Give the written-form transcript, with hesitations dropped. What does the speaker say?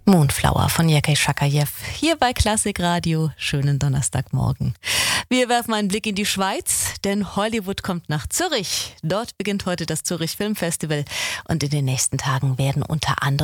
Moonflower von Jekej Schakajew hier bei Klassik Radio. Schönen Donnerstagmorgen. Wir werfen einen Blick in die Schweiz, denn Hollywood kommt nach Zürich. Dort beginnt heute das Zürich Filmfestival und in den nächsten Tagen werden unter anderem